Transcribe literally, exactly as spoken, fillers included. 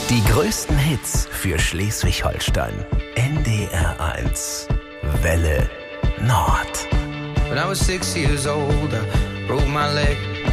Die größten Hits für Schleswig-Holstein. N D R eins. Welle Nord. When I was six years old, I broke my leg.